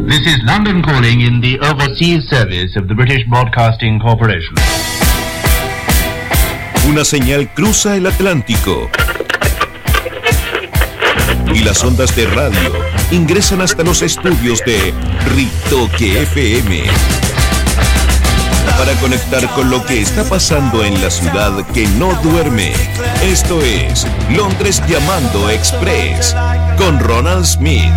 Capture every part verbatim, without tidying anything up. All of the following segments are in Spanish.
This is London calling in the overseas service of the British Broadcasting Corporation. Una señal cruza el Atlántico y las ondas de radio ingresan hasta los estudios de Ritoque F M para conectar con lo que está pasando en la ciudad que no duerme. Esto es Londres Llamando Express con Ronald Smith.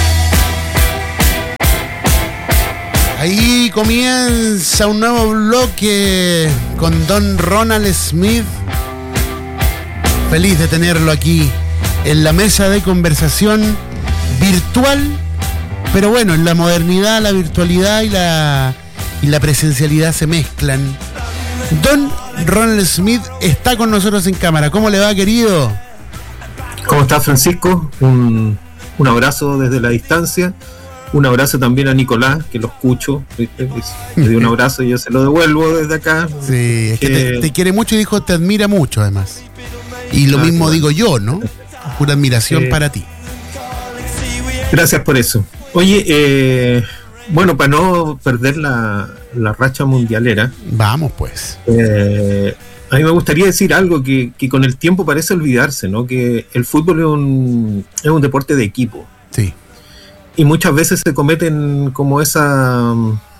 Ahí comienza un nuevo bloque con Don Ronald Smith. Feliz de tenerlo aquí en la mesa de conversación virtual, pero bueno, en la modernidad, la virtualidad y la, y la presencialidad se mezclan. Don Ronald Smith está con nosotros en cámara. ¿Cómo le va, querido? ¿Cómo está, Francisco? Un, un abrazo desde la distancia. Un abrazo también a Nicolás, que lo escucho. ¿Viste? Le di un abrazo y yo se lo devuelvo desde acá. Sí, es que, que te, te quiere mucho y dijo, te admira mucho además. Y lo ah, mismo claro. digo yo, ¿no? Pura admiración eh, para ti. Gracias por eso. Oye, eh, bueno, para no perder la, la racha mundialera. Vamos pues. Eh, a mí me gustaría decir algo que, que con el tiempo parece olvidarse, ¿no? Que el fútbol es un, es un deporte de equipo. Sí. Y muchas veces se cometen como esa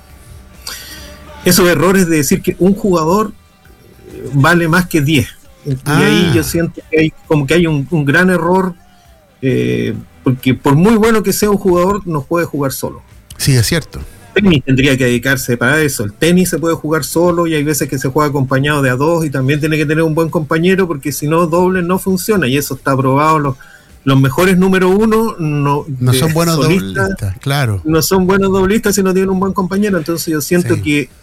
esos errores de decir que un jugador vale más que diez. Y ah. ahí yo siento que hay como que hay un, un gran error, eh, porque por muy bueno que sea un jugador, no puede jugar solo. Sí, es cierto. El tenis tendría que dedicarse para eso. El tenis se puede jugar solo y hay veces que se juega acompañado de a dos y también tiene que tener un buen compañero, porque si no, doble no funciona, y eso está probado. Los Los mejores número uno no, no son buenos solistas, doblistas, claro. No son buenos doblistas si no tienen un buen compañero. Entonces yo siento sí. que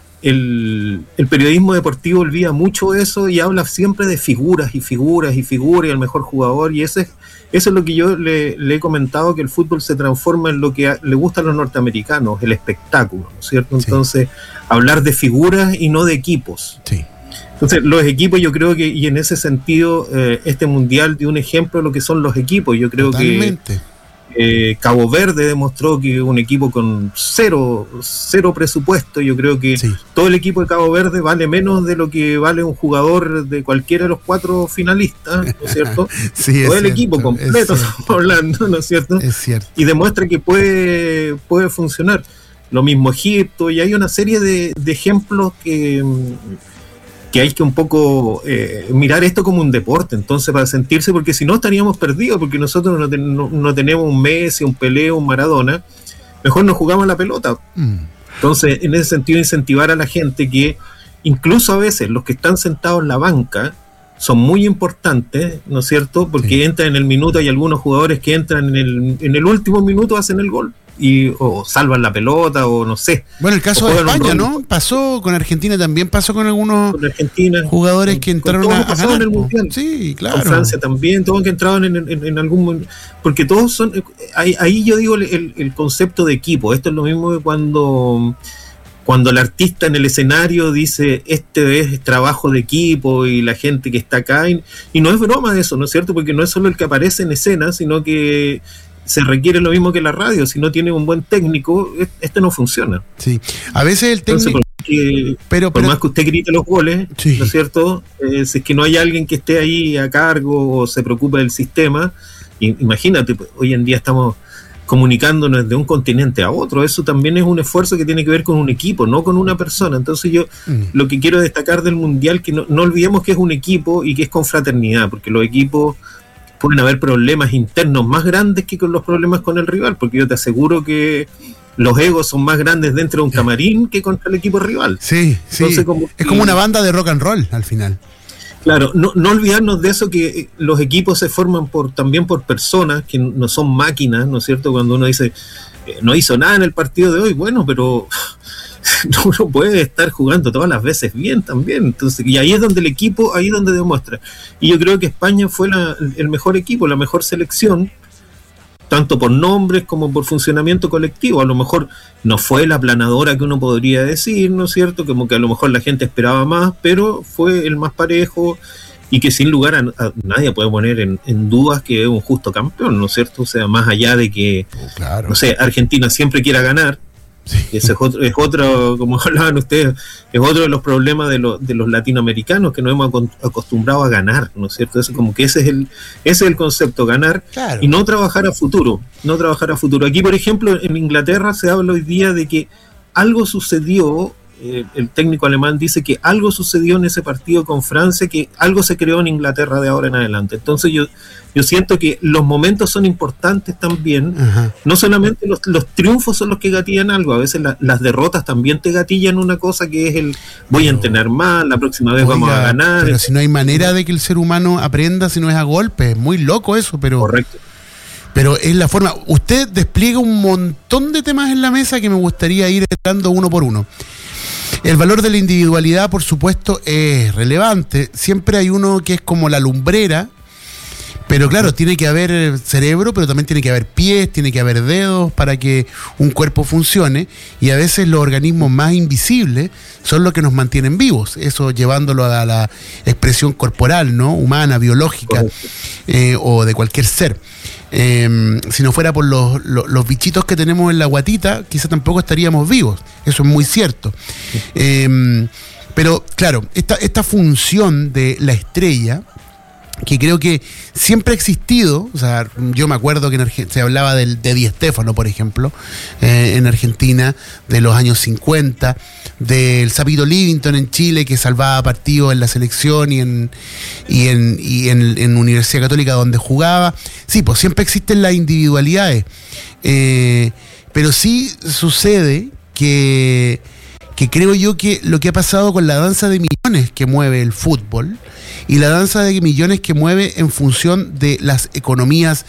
el, el periodismo deportivo olvida mucho eso y habla siempre de figuras y figuras y figuras y el mejor jugador. Y ese, eso es lo que yo le, le he comentado, que el fútbol se transforma en lo que a, le gusta a los norteamericanos, el espectáculo, ¿no es cierto? Entonces, sí. hablar de figuras y no de equipos. Sí. Entonces, los equipos, yo creo que, y en ese sentido, eh, este mundial dio un ejemplo de lo que son los equipos. Yo creo Totalmente. que eh, Cabo Verde demostró que un equipo con cero, cero presupuesto, yo creo que sí. todo el equipo de Cabo Verde vale menos de lo que vale un jugador de cualquiera de los cuatro finalistas, ¿no es cierto? sí, todo es el cierto, equipo completo, estamos hablando, ¿no es cierto? Es cierto. Y demuestra que puede, puede funcionar. Lo mismo Egipto, y hay una serie de, de ejemplos que... que hay que un poco eh, mirar esto como un deporte, entonces, para sentirse, porque si no estaríamos perdidos, porque nosotros no, ten, no, no tenemos un Messi, un Pelé, un Maradona, mejor nos jugamos la pelota. Mm. Entonces, en ese sentido, incentivar a la gente que incluso a veces los que están sentados en la banca son muy importantes, ¿no es cierto? Porque sí. entran en el minuto, hay algunos jugadores que entran en el, en el último minuto, hacen el gol. Y, o salvan la pelota, o no sé. Bueno, el caso de España, ¿no? Pasó con Argentina, también pasó con algunos con Argentina, jugadores con, que entraron a, a ganar, en el mundial. Sí, claro. Con Francia también, todos que entraban en, en, en algún... Porque todos son... Ahí, ahí yo digo el, el concepto de equipo. Esto es lo mismo que cuando... Cuando el artista en el escenario dice, este es trabajo de equipo, y la gente que está acá... Y, y no es broma de eso, ¿no es cierto? Porque no es solo el que aparece en escena, sino que... se requiere lo mismo que la radio. Si no tiene un buen técnico, este no funciona. Sí, a veces el técnico... Entonces, porque, pero, por pero, más que usted grite los goles, sí. ¿no es cierto? Eh, si es que no hay alguien que esté ahí a cargo o se preocupe del sistema, y, imagínate, pues, hoy en día estamos comunicándonos de un continente a otro. Eso también es un esfuerzo que tiene que ver con un equipo, no con una persona. Entonces yo mm. lo que quiero destacar del Mundial, que no, no olvidemos que es un equipo y que es con fraternidad, porque los equipos pueden haber problemas internos más grandes que con los problemas con el rival, porque yo te aseguro que los egos son más grandes dentro de un camarín que contra el equipo rival. Sí, sí. Entonces, como es como una banda de rock and roll al final. Claro, no, no olvidarnos de eso, que los equipos se forman por también por personas que no son máquinas, ¿no es cierto? Cuando uno dice, eh, no hizo nada en el partido de hoy, bueno, pero uno puede estar jugando todas las veces bien también. Entonces, y ahí es donde el equipo, ahí es donde demuestra. Y yo creo que España fue la, el mejor equipo, la mejor selección, tanto por nombres como por funcionamiento colectivo. A lo mejor no fue la aplanadora que uno podría decir, ¿no es cierto? Como que a lo mejor la gente esperaba más, pero fue el más parejo, y que sin lugar a, a nadie puede poner en, en dudas que es un justo campeón, ¿no es cierto? O sea, más allá de que, Oh, claro. no sé, Argentina siempre quiera ganar, Sí. ese es otro, es otro, como hablaban ustedes, es otro de los problemas de, lo, de los latinoamericanos, que nos hemos acon- acostumbrado a ganar, ¿no es cierto? Es como que ese es el, ese es el concepto, ganar, Claro. y no trabajar a futuro, no trabajar a futuro. Aquí, por ejemplo, en Inglaterra se habla hoy día de que algo sucedió, eh, el técnico alemán dice que algo sucedió en ese partido con Francia, que algo se creó en Inglaterra de ahora en adelante. Entonces yo, yo siento que los momentos son importantes también, Ajá. no solamente los, los triunfos son los que gatillan algo, a veces la, las derrotas también te gatillan una cosa que es el voy Pero, a entrenar más, la próxima vez vamos a Oiga, ganar. pero si no hay manera de que el ser humano aprenda si no es a golpes, es muy loco eso, pero... Correcto. Pero es la forma. Usted despliega un montón de temas en la mesa que me gustaría ir entrando uno por uno. El valor de la individualidad, por supuesto, es relevante. Siempre hay uno que es como la lumbrera, pero claro, tiene que haber cerebro, pero también tiene que haber pies, tiene que haber dedos para que un cuerpo funcione. Y a veces los organismos más invisibles son los que nos mantienen vivos. Eso llevándolo a la expresión corporal, ¿no? Humana, biológica, eh, o de cualquier ser. Eh, si no fuera por los, los, los bichitos que tenemos en la guatita, quizá tampoco estaríamos vivos. Eso es muy cierto. Eh, pero claro, esta, esta función de la estrella, que creo que siempre ha existido, o sea, yo me acuerdo que en Arge- se hablaba del, de Di Stéfano, por ejemplo, eh, en Argentina, de los años cincuenta, del Sapito Livington en Chile, que salvaba partidos en la selección y en y en, y en, en Universidad Católica donde jugaba. Sí, pues siempre existen las individualidades, eh, pero sí sucede que, que creo yo que lo que ha pasado con la danza de millones que mueve el fútbol, y la danza de millones que mueve en función de las economías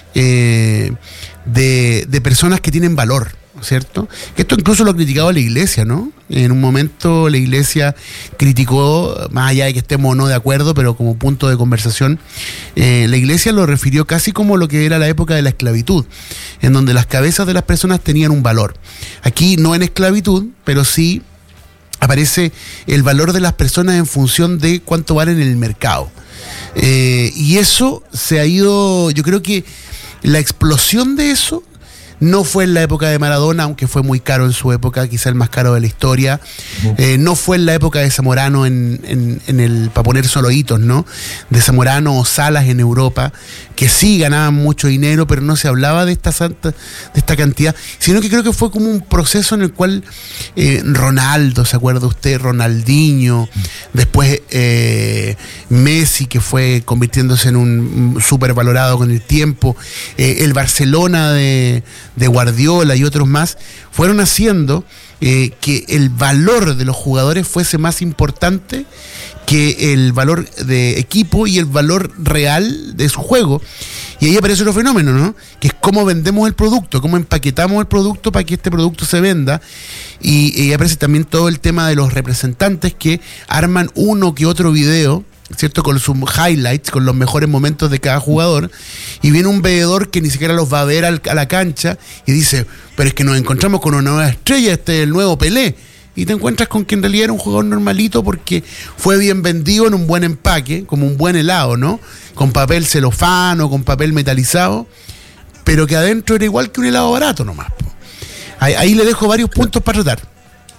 eh, de, de personas que tienen valor, ¿cierto? Esto incluso lo ha criticado la Iglesia, ¿no? En un momento la Iglesia criticó, más allá de que estemos o no de acuerdo, pero como punto de conversación, eh, la Iglesia lo refirió casi como lo que era la época de la esclavitud, en donde las cabezas de las personas tenían un valor. Aquí no en esclavitud, pero sí aparece el valor de las personas en función de cuánto vale en el mercado. Eh, y eso se ha ido, yo creo que la explosión de eso no fue en la época de Maradona, aunque fue muy caro en su época, quizá el más caro de la historia. Uh-huh. Eh, no fue en la época de Zamorano, en, en, en el, para poner solo hitos, ¿no? De Zamorano o Salas en Europa, que sí ganaban mucho dinero, pero no se hablaba de esta santa, de esta cantidad, sino que creo que fue como un proceso en el cual eh, Ronaldo, ¿se acuerda usted? Ronaldinho, después eh, Messi, que fue convirtiéndose en un súper valorado con el tiempo, eh, el Barcelona de de Guardiola y otros más, fueron haciendo eh, que el valor de los jugadores fuese más importante que el valor de equipo y el valor real de su juego. Y ahí aparece otro fenómeno, ¿no? Que es cómo vendemos el producto, cómo empaquetamos el producto para que este producto se venda. Y, y aparece también todo el tema de los representantes que arman uno que otro video, ¿cierto? Con sus highlights, con los mejores momentos de cada jugador, y viene un veedor que ni siquiera los va a ver al, a la cancha y dice, pero es que nos encontramos con una nueva estrella, este es el nuevo Pelé, y te encuentras con que en realidad era un jugador normalito porque fue bien vendido en un buen empaque, como un buen helado, ¿no? Con papel celofano, con papel metalizado, pero que adentro era igual que un helado barato nomás. Ahí, ahí le dejo varios puntos para tratar.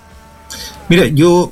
Mira, yo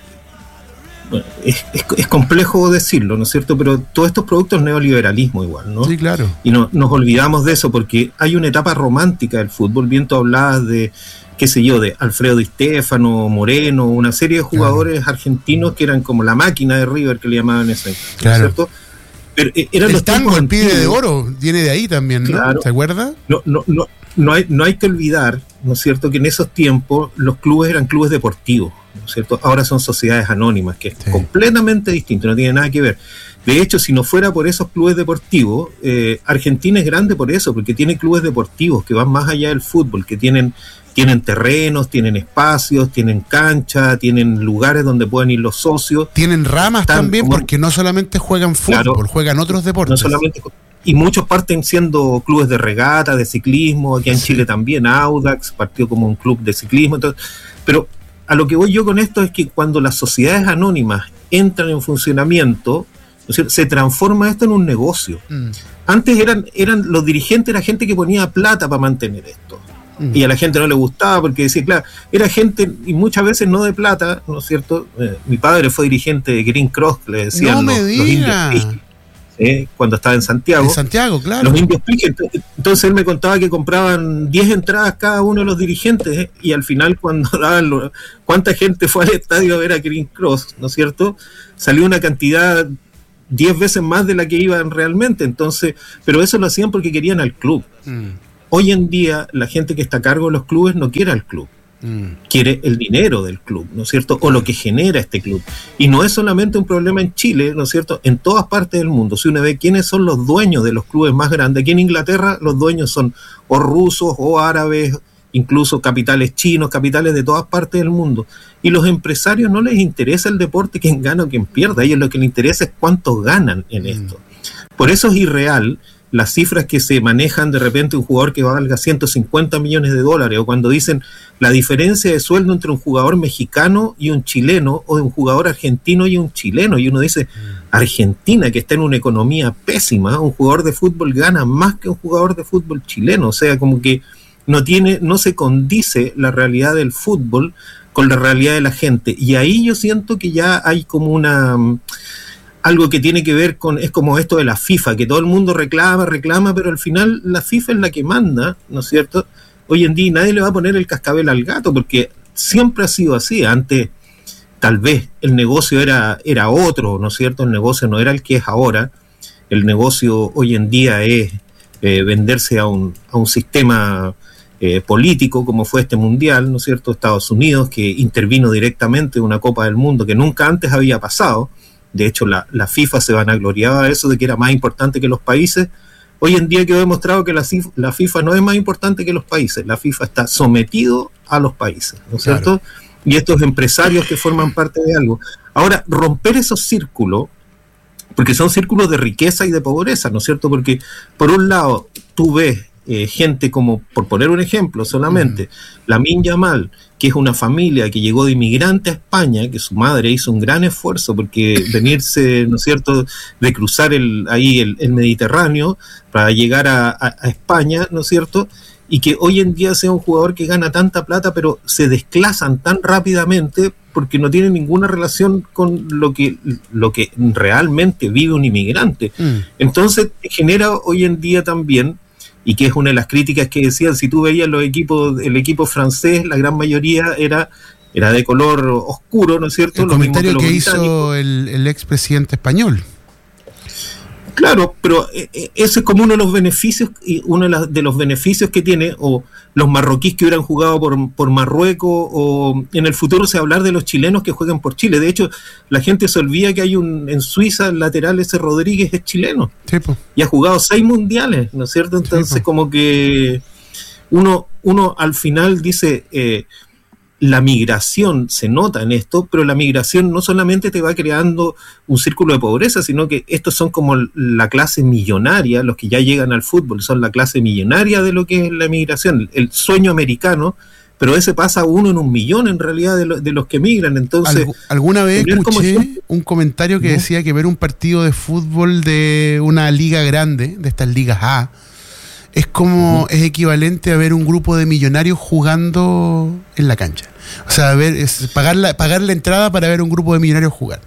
Bueno, es, es, es complejo decirlo, ¿no es cierto? Pero todos estos productos neoliberalismo igual, ¿no? Sí, claro. Y no, nos olvidamos de eso porque hay una etapa romántica del fútbol. Bien tú hablabas de, qué sé yo, de Alfredo Di Stéfano, Moreno, una serie de jugadores claro. argentinos que eran como la máquina de River que le llamaban eso, ¿no claro. es cierto? Pero eran el los tango, el pibe de oro, viene de ahí también, ¿no? Claro. ¿Se acuerda? No, no, no, no hay, no hay que olvidar, ¿no es cierto?, que en esos tiempos los clubes eran clubes deportivos, ¿no es cierto? Ahora son sociedades anónimas, que es sí. completamente distinto, no tiene nada que ver. De hecho, si no fuera por esos clubes deportivos, eh, Argentina es grande por eso, porque tiene clubes deportivos que van más allá del fútbol, que tienen, tienen terrenos, tienen espacios, tienen cancha, tienen lugares donde pueden ir los socios. Tienen ramas también, como, porque no solamente juegan fútbol, claro, juegan otros deportes. No solamente, y muchos parten siendo clubes de regata, de ciclismo, aquí en sí. Chile también, Audax, partió como un club de ciclismo, entonces, pero a lo que voy yo con esto es que cuando las sociedades anónimas entran en funcionamiento, ¿no es cierto? Se transforma esto en un negocio. Mm. Antes eran, eran los dirigentes, era gente que ponía plata para mantener esto. Mm. Y a la gente no le gustaba porque decía, claro, era gente, y muchas veces no de plata, ¿no es cierto? Eh, mi padre fue dirigente de Green Cross, le decían no los, me los indios, eh, cuando estaba en Santiago. En Santiago, claro. Los indios piques. Entonces él me contaba que compraban diez entradas cada uno de los dirigentes, ¿eh? Y al final cuando daban lo, cuánta gente fue al estadio a ver a Green Cross, ¿no es cierto? Salió una cantidad diez veces más de la que iban realmente. Entonces, pero eso lo hacían porque querían al club. Mm. Hoy en día la gente que está a cargo de los clubes no quiere al club. Quiere el dinero del club, ¿no es cierto? O lo que genera este club. Y no es solamente un problema en Chile, ¿no es cierto? En todas partes del mundo. Si uno ve quiénes son los dueños de los clubes más grandes, aquí en Inglaterra los dueños son o rusos o árabes, incluso capitales chinos, capitales de todas partes del mundo. Y los empresarios no les interesa el deporte, quién gana o quién pierda. A ellos lo que les interesa es cuánto ganan en esto. Por eso es irreal las cifras que se manejan de repente un jugador que valga ciento cincuenta millones de dólares, o cuando dicen la diferencia de sueldo entre un jugador mexicano y un chileno, o de un jugador argentino y un chileno, y uno dice, Argentina, que está en una economía pésima, un jugador de fútbol gana más que un jugador de fútbol chileno, o sea, como que no tiene, no se condice la realidad del fútbol con la realidad de la gente, y ahí yo siento que ya hay como una... algo que tiene que ver con, es como esto de la FIFA, que todo el mundo reclama, reclama, pero al final la FIFA es la que manda, ¿no es cierto? Hoy en día nadie le va a poner el cascabel al gato, porque siempre ha sido así. Antes, tal vez, el negocio era, era otro, ¿no es cierto? El negocio no era el que es ahora. El negocio hoy en día es eh, venderse a un, a un sistema eh, político, como fue este mundial, ¿no es cierto? Estados Unidos, que intervino directamente en una Copa del Mundo que nunca antes había pasado. De hecho, la, la FIFA se vanagloriaba de eso, de que era más importante que los países. Hoy en día quedó demostrado que la, la FIFA no es más importante que los países. La FIFA está sometido a los países, ¿no es claro. cierto? Y estos empresarios que forman parte de algo. Ahora, romper esos círculos, porque son círculos de riqueza y de pobreza, ¿no es cierto? Porque, por un lado, tú ves eh, gente como, por poner un ejemplo solamente, mm. Lamine Yamal, que es una familia que llegó de inmigrante a España, que su madre hizo un gran esfuerzo porque venirse, ¿no es cierto?, de cruzar el, ahí el, el Mediterráneo para llegar a, a, a España, ¿no es cierto?, y que hoy en día sea un jugador que gana tanta plata, pero se desclasan tan rápidamente porque no tiene ninguna relación con lo que, lo que realmente vive un inmigrante. Mm. Entonces genera hoy en día también, y que es una de las críticas que decían, si tú veías los equipos, el equipo francés, la gran mayoría era, era de color oscuro, ¿no es cierto? El comentario que, que hizo el, el expresidente español. Claro, pero ese es como uno de los beneficios, y uno de, las, de los beneficios que tiene, o los marroquíes que hubieran jugado por, por Marruecos, o en el futuro se va a hablar de los chilenos que juegan por Chile. De hecho, la gente se olvida que hay un en Suiza el lateral ese Rodríguez es chileno. Sí, y ha jugado seis mundiales, ¿no es cierto? Entonces, sí, como que uno, uno al final dice... Eh, la migración se nota en esto, pero la migración no solamente te va creando un círculo de pobreza, sino que estos son como la clase millonaria, los que ya llegan al fútbol, son la clase millonaria de lo que es la migración, el sueño americano, pero ese pasa a uno en un millón en realidad de, lo, de los que migran. Entonces, alguna vez escuché un comentario que decía que ver un partido de fútbol de una liga grande, de estas ligas A, es como, uh-huh. es equivalente a ver un grupo de millonarios jugando en la cancha. O sea, ver, es pagar la, pagar la entrada para ver un grupo de millonarios jugar.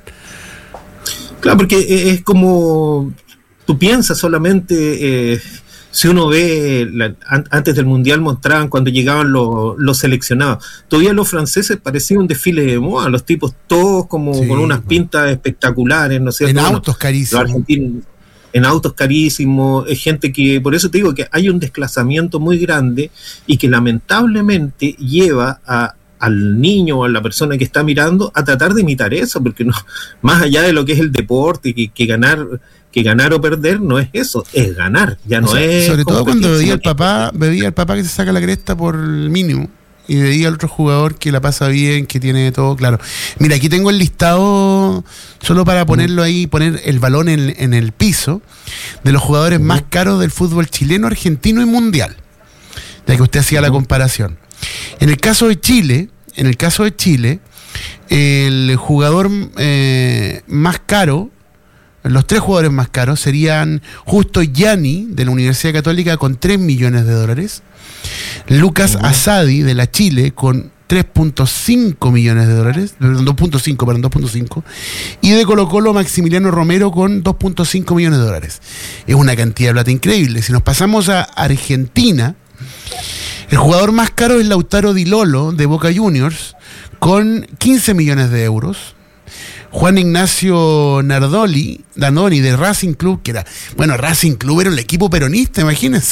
Claro, porque es como, tú piensas solamente, eh, si uno ve, la, an, antes del Mundial mostraban cuando llegaban los, los seleccionados. Todavía los franceses parecía un desfile de moda, los tipos todos como sí, con unas bueno. pintas espectaculares, ¿no es cierto? En autos carísimos. Los argentinos, en autos carísimos, es gente que, por eso te digo que hay un desplazamiento muy grande y que lamentablemente lleva a, al niño o a la persona que está mirando a tratar de imitar eso, porque no, más allá de lo que es el deporte, que, que ganar que ganar o perder no es eso, es ganar, ya no o sea, es... Sobre todo cuando veía el papá, veía el papá que se saca la cresta por el mínimo, y veía al otro jugador que la pasa bien, que tiene todo claro. Mira, aquí tengo el listado, solo para ponerlo ahí, poner el balón en, en el piso, de los jugadores uh-huh. más caros del fútbol chileno, argentino y mundial, ya que usted hacía uh-huh. la comparación. En el caso de Chile, en el caso de Chile, el jugador eh, más caro los tres jugadores más caros serían Justo Gianni, de la Universidad Católica, con tres millones de dólares. Lucas uh-huh. Asadi, de la Chile, con tres punto cinco millones de dólares. Perdón, dos punto cinco, perdón, dos punto cinco. Y de Colo Colo, Maximiliano Romero, con dos punto cinco millones de dólares. Es una cantidad de plata increíble. Si nos pasamos a Argentina, el jugador más caro es Lautaro Di Lolo, de Boca Juniors, con quince millones de euros. Juan Ignacio Nardoli, Danoni, de Racing Club, que era, bueno, Racing Club era el equipo peronista, imagínense.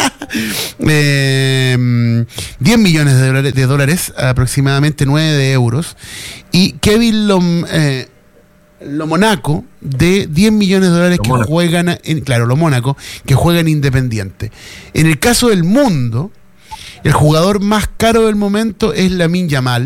eh, diez millones de dólares, de dólares, aproximadamente nueve de euros. Y Kevin Lom, eh, Lomonaco, de diez millones de dólares, que juegan, en, claro, lo Mónaco, que juegan Independiente. En el caso del mundo, el jugador más caro del momento es Lamine Yamal,